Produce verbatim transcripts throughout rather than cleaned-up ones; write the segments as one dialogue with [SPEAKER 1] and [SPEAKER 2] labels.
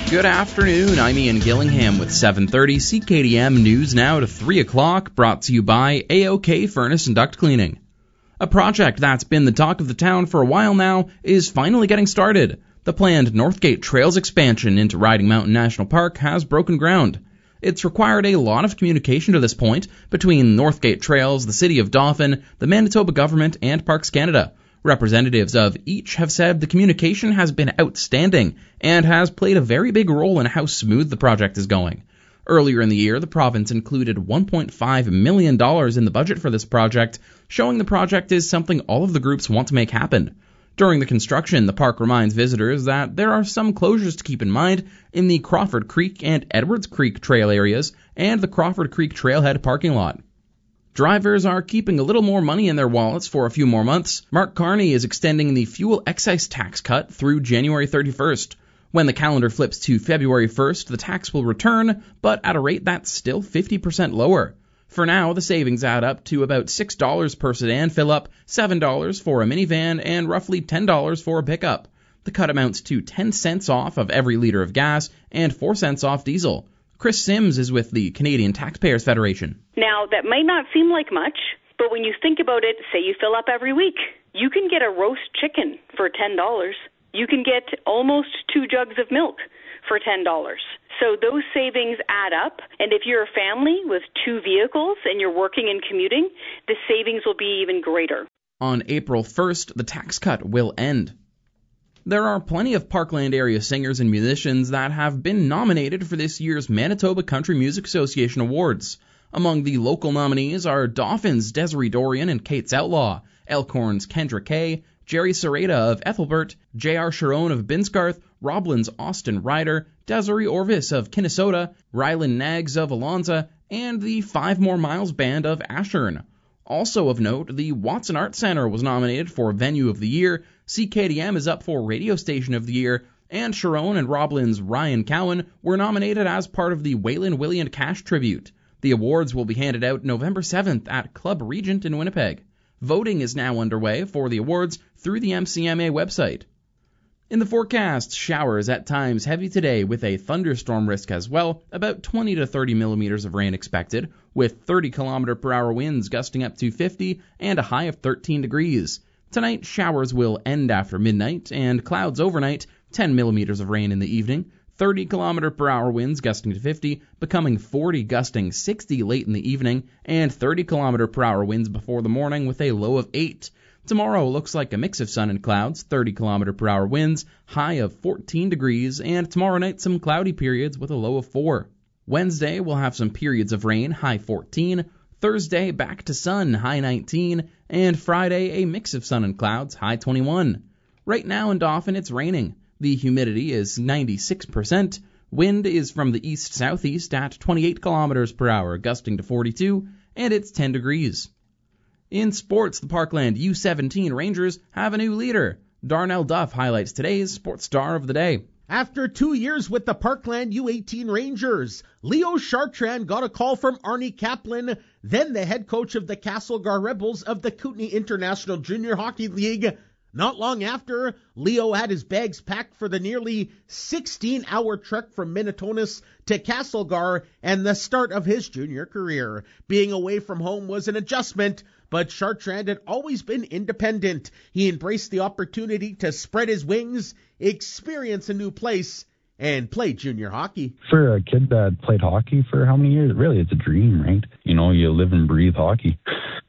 [SPEAKER 1] Good afternoon, I'm Ian Gillingham with seven thirty C K D M News Now to three o'clock, brought to you by A O K Furnace and Duct Cleaning. A project that's been the talk of the town for a while now is finally getting started. The planned Northgate Trails expansion into Riding Mountain National Park has broken ground. It's required a lot of communication to this point between Northgate Trails, the City of Dauphin, the Manitoba government, and Parks Canada. Representatives of each have said the communication has been outstanding and has played a very big role in how smooth the project is going. Earlier in the year, the province included one point five million dollars in the budget for this project, showing the project is something all of the groups want to make happen. During the construction, the park reminds visitors that there are some closures to keep in mind in the Crawford Creek and Edwards Creek trail areas and the Crawford Creek Trailhead parking lot. Drivers are keeping a little more money in their wallets for a few more months. Mark Carney is extending the fuel excise tax cut through January thirty-first. When the calendar flips to February first, the tax will return, but at a rate that's still fifty percent lower. For now, the savings add up to about six dollars per sedan fill-up, seven dollars for a minivan, and roughly ten dollars for a pickup. The cut amounts to ten cents off of every liter of gas and four cents off diesel. Chris Sims is with the Canadian Taxpayers Federation.
[SPEAKER 2] Now, that might not seem like much, but when you think about it, say you fill up every week, you can get a roast chicken for ten dollars. You can get almost two jugs of milk for ten dollars. So those savings add up, and if you're a family with two vehicles and you're working and commuting, the savings will be even greater.
[SPEAKER 1] On April first, the tax cut will end. There are plenty of Parkland area singers and musicians that have been nominated for this year's Manitoba Country Music Association Awards. Among the local nominees are Dauphin's Desiree Dorian and Kate's Outlaw, Elkhorn's Kendra Kay, Jerry Serrata of Ethelbert, J R Sharon of Binscarth, Roblin's Austin Ryder, Desiree Orvis of Kinnesota, Rylan Nags of Alonza, and the Five More Miles Band of Ashern. Also of note, the Watson Arts Center was nominated for Venue of the Year, C K D M is up for Radio Station of the Year, and Sharon and Roblin's Ryan Cowan were nominated as part of the Waylon William Cash Tribute. The awards will be handed out November seventh at Club Regent in Winnipeg. Voting is now underway for the awards through the M C M A website. In the forecast, showers at times heavy today with a thunderstorm risk as well, about twenty to thirty millimeters of rain expected, with thirty kilometer per hour winds gusting up to fifty and a high of thirteen degrees. Tonight, showers will end after midnight and clouds overnight, ten millimeters of rain in the evening, thirty kilometer per hour winds gusting to fifty, becoming forty gusting sixty late in the evening, and thirty kilometer per hour winds before the morning with a low of eight. Tomorrow looks like a mix of sun and clouds, thirty kilometer per hour winds, high of fourteen degrees, and tomorrow night some cloudy periods with a low of four. Wednesday we'll have some periods of rain, high fourteen. Thursday back to sun, high nineteen, and Friday a mix of sun and clouds, high twenty-one. Right now in Dauphin it's raining. The humidity is ninety-six percent. Wind is from the east-southeast at twenty-eight kilometers per hour, gusting to forty-two, and it's ten degrees. In sports, the Parkland U seventeen Rangers have a new leader. Darnell Duff highlights today's Sports Star of the Day.
[SPEAKER 3] After two years with the Parkland U eighteen Rangers, Leo Chartrand got a call from Arnie Kaplan, then the head coach of the Castlegar Rebels of the Kootenay International Junior Hockey League. Not long after, Leo had his bags packed for the nearly sixteen-hour trek from Minitonas to Castlegar and the start of his junior career. Being away from home was an adjustment, but Chartrand had always been independent. He embraced the opportunity to spread his wings, experience a new place, and play junior hockey.
[SPEAKER 4] For a kid that played hockey for how many years, really it's a dream, right? You know, you live and breathe hockey.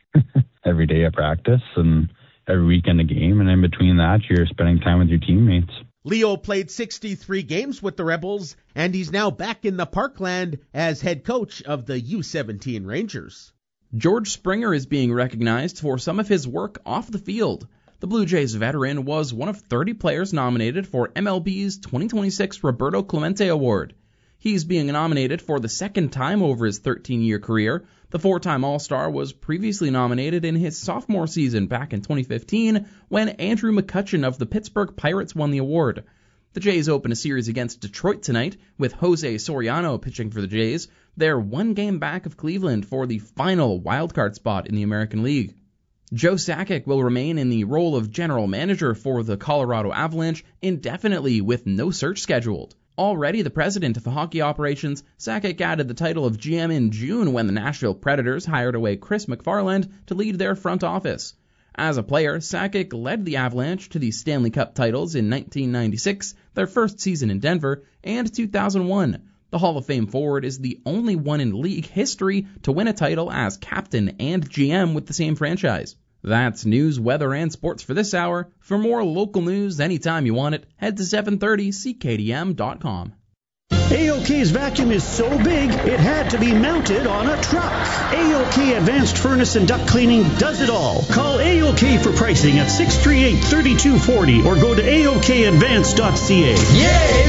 [SPEAKER 4] Every day at practice and every weekend a game, and in between that you're spending time with your teammates.
[SPEAKER 3] Leo played sixty-three games with the Rebels, and he's now back in the Parkland as head coach of the U seventeen Rangers.
[SPEAKER 1] George Springer is being recognized for some of his work off the field. The Blue Jays veteran was one of thirty players nominated for M L B's twenty twenty-six Roberto Clemente Award. He's being nominated for the second time over his thirteen-year career. The four-time All-Star was previously nominated in his sophomore season back in twenty fifteen when Andrew McCutcheon of the Pittsburgh Pirates won the award. The Jays open a series against Detroit tonight with Jose Soriano pitching for the Jays. They're one game back of Cleveland for the final wildcard spot in the American League. Joe Sakic will remain in the role of general manager for the Colorado Avalanche indefinitely with no search scheduled. Already the president of the hockey operations, Sakic added the title of G M in June when the Nashville Predators hired away Chris McFarland to lead their front office. As a player, Sakic led the Avalanche to the Stanley Cup titles in nineteen ninety-six, their first season in Denver, and two thousand one. The Hall of Fame forward is the only one in league history to win a title as captain and G M with the same franchise. That's news, weather, and sports for this hour. For more local news anytime you want it, head to seven thirty C K D M dot com.
[SPEAKER 5] A O K's vacuum is so big, it had to be mounted on a truck. A O K Advanced Furnace and Duct Cleaning does it all. Call A O K for pricing at six three eight, three two four zero or go to A O K advance dot C A.
[SPEAKER 6] Yay!